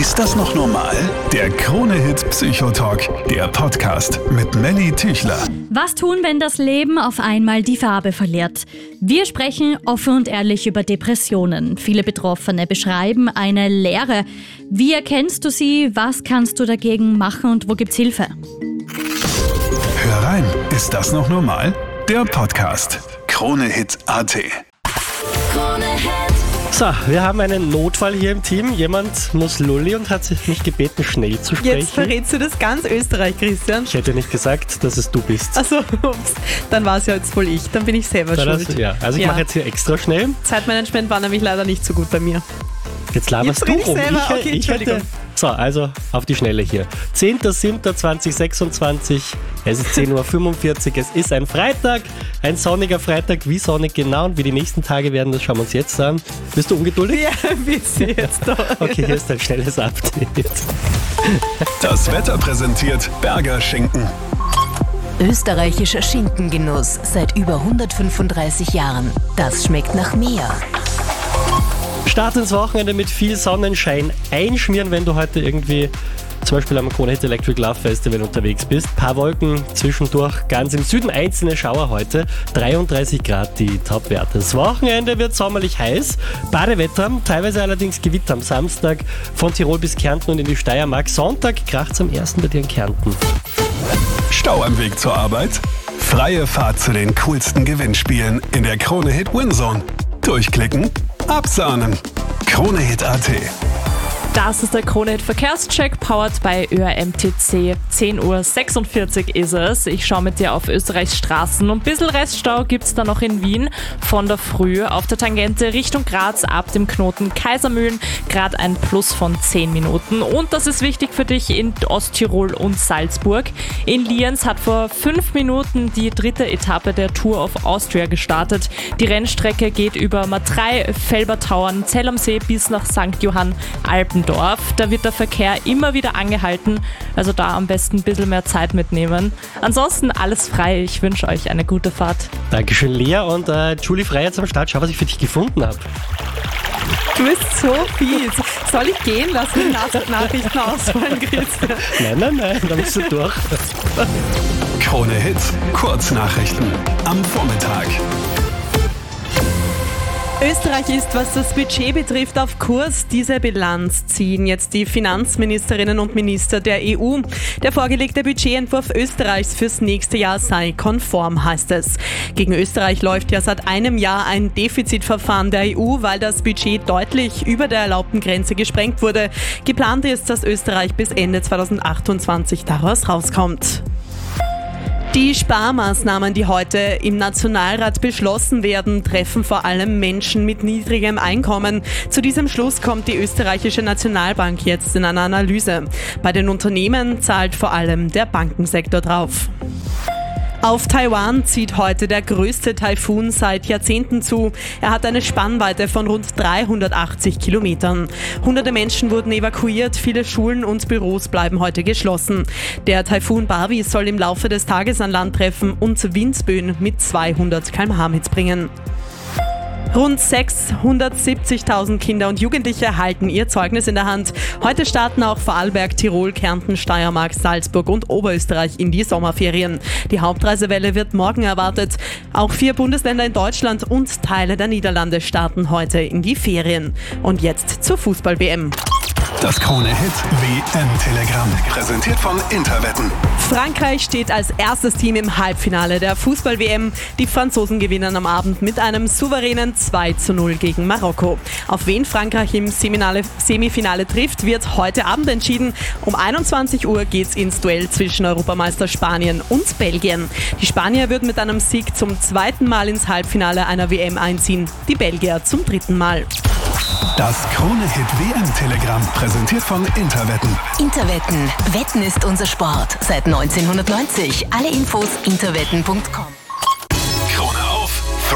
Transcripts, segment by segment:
Ist das noch normal? Der Krone-Hit Psychotalk, der Podcast mit Melly Tüchler. Was tun, wenn das Leben auf einmal die Farbe verliert? Wir sprechen offen und ehrlich über Depressionen. Viele Betroffene beschreiben eine Leere. Wie erkennst du sie? Was kannst du dagegen machen und wo gibt's Hilfe? Hör rein, ist das noch normal? Der Podcast. Krone-Hit.at. So, wir haben einen Notfall hier im Team. Jemand muss Lulli und hat mich gebeten, schnell zu sprechen. Jetzt verrätst du das ganz Österreich, Christian. Ich hätte nicht gesagt, dass es du bist. Also, ups, dann war es ja jetzt wohl ich. Dann bin ich selber schuld. Also ich mache jetzt hier extra schnell. Zeitmanagement war nämlich leider nicht so gut bei mir. Jetzt laberst du rum. Entschuldigung. So, also auf die Schnelle hier. 10.07.2026, es ist 10.45 Uhr, es ist ein Freitag, ein sonniger Freitag. Wie sonnig genau und wie die nächsten Tage werden, das schauen wir uns jetzt an. Bist du ungeduldig? Ja, ein bisschen jetzt doch. Okay, hier ist ein schnelles Update. Das Wetter präsentiert Berger Schinken. Österreichischer Schinkengenuss seit über 135 Jahren. Das schmeckt nach mehr. Start ins Wochenende mit viel Sonnenschein. Einschmieren, wenn du heute irgendwie zum Beispiel am Krone-Hit Electric Love Festival unterwegs bist. Paar Wolken zwischendurch, ganz im Süden einzelne Schauer heute. 33 Grad die Topwerte. Das Wochenende wird sommerlich heiß. Badewetter, teilweise allerdings Gewitter am Samstag von Tirol bis Kärnten und in die Steiermark. Sonntag kracht's am 1. bei dir in Kärnten. Stau am Weg zur Arbeit? Freie Fahrt zu den coolsten Gewinnspielen in der Krone-Hit Winzone. Durchklicken, absahnen. Krone-Hit.at. Das ist der Krone-Hit Verkehrscheck, powered by ÖRMTC. 10.46 Uhr ist es. Ich schaue mit dir auf Österreichs Straßen. Und ein bisschen Reststau gibt es da noch in Wien von der Früh. Auf der Tangente Richtung Graz ab dem Knoten Kaisermühlen gerade ein Plus von 10 Minuten. Und das ist wichtig für dich in Osttirol und Salzburg. In Lienz hat vor 5 Minuten die 3. Etappe der Tour of Austria gestartet. Die Rennstrecke geht über Matrei, Felbertauern, Zell am See bis nach St. Johann Alpendorf. Da wird der Verkehr immer wieder angehalten, also da am besten ein bisschen mehr Zeit mitnehmen. Ansonsten alles frei, ich wünsche euch eine gute Fahrt. Dankeschön, Lea, und Julie Frey jetzt am Start. Schau, was ich für dich gefunden habe. Du bist so fies. Soll ich gehen lassen, Nachrichten ausfallen, Christian? Nein, da musst du durch. Krone-Hit Kurznachrichten am Vormittag. Österreich ist, was das Budget betrifft, auf Kurs. Diese Bilanz ziehen jetzt die Finanzministerinnen und Minister der EU. Der vorgelegte Budgetentwurf Österreichs fürs nächste Jahr sei konform, heißt es. Gegen Österreich läuft ja seit einem Jahr ein Defizitverfahren der EU, weil das Budget deutlich über der erlaubten Grenze gesprengt wurde. Geplant ist, dass Österreich bis Ende 2028 daraus rauskommt. Die Sparmaßnahmen, die heute im Nationalrat beschlossen werden, treffen vor allem Menschen mit niedrigem Einkommen. Zu diesem Schluss kommt die österreichische Nationalbank jetzt in einer Analyse. Bei den Unternehmen zahlt vor allem der Bankensektor drauf. Auf Taiwan zieht heute der größte Taifun seit Jahrzehnten zu. Er hat eine Spannweite von rund 380 Kilometern. Hunderte Menschen wurden evakuiert, viele Schulen und Büros bleiben heute geschlossen. Der Taifun Barbie soll im Laufe des Tages an Land treffen und Windböen mit 200 km/h mitbringen. Rund 670.000 Kinder und Jugendliche halten ihr Zeugnis in der Hand. Heute starten auch Vorarlberg, Tirol, Kärnten, Steiermark, Salzburg und Oberösterreich in die Sommerferien. Die Hauptreisewelle wird morgen erwartet. Auch 4 Bundesländer in Deutschland und Teile der Niederlande starten heute in die Ferien. Und jetzt zur Fußball-WM. Das Krone-Hit WM-Telegramm, präsentiert von Interwetten. Frankreich steht als erstes Team im Halbfinale der Fußball-WM. Die Franzosen gewinnen am Abend mit einem souveränen 2:0 gegen Marokko. Auf wen Frankreich im Semifinale trifft, wird heute Abend entschieden. Um 21 Uhr geht's ins Duell zwischen Europameister Spanien und Belgien. Die Spanier würden mit einem Sieg zum 2. Mal ins Halbfinale einer WM einziehen. Die Belgier zum 3. Mal. Das Krone-Hit WM-Telegramm, präsentiert von Interwetten. Interwetten. Wetten ist unser Sport. Seit 1990. Alle Infos interwetten.com. Krone auf.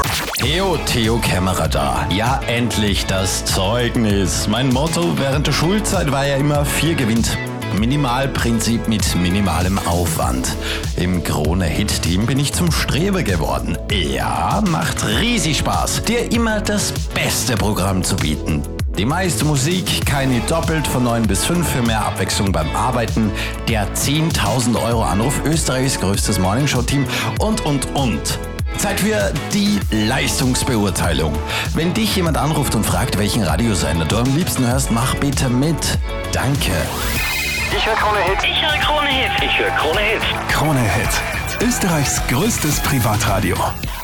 Theo Kämmerer da. Ja, endlich das Zeugnis. Mein Motto während der Schulzeit war ja immer 4 gewinnt. Minimalprinzip mit minimalem Aufwand. Im Krone-Hit-Team bin ich zum Streber geworden. Ja, macht riesig Spaß, dir immer das beste Programm zu bieten. Die meiste Musik, keine doppelt von 9 bis 5 für mehr Abwechslung beim Arbeiten, der 10.000 € Anruf, Österreichs größtes Morningshow-Team und. Zeit für die Leistungsbeurteilung. Wenn dich jemand anruft und fragt, welchen Radiosender du am liebsten hörst, mach bitte mit. Danke. Ich höre Krone Hit. Ich höre Krone Hit. Ich höre Krone Hit. Krone Hit. Österreichs größtes Privatradio.